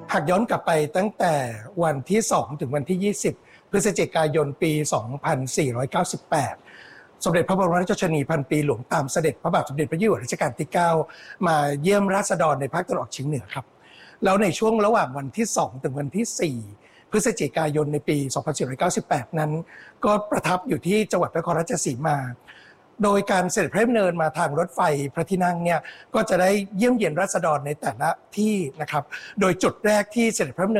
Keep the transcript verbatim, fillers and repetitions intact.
หากย้อนกลับไปตั้งแต่วันที่สองถึงวันที่ยี่สิบพฤศจิกายนปีสองพันสี่ร้อยเก้าสิบแปดสมเด็จพระบรมราชชนนีพันปีหลวงตามเสด็จพระบาทสมเด็จพระเจ้าอยู่หัวรัชกาลที่เก้ามาเยี่ยมราษฎรในภาคตะวันออกเฉียงเหนือครับแล้วในช่วงระหว่างวันที่สองถึงวันที่สี่พฤศจิกายนในปีสองพันสี่ร้อยเก้าสิบแปดนั้นก็ประทับอยู่ที่จังหวัดนครราชสีมาโดยการเสด็จพระดำเนินมาทางรถไฟพระที่นั่งเนี่ยก็จะได้เยี่ยมเยียนราษฎรในแต่ละที่นะครับโดยจุดแรกที่เสด็จพระดำเนิน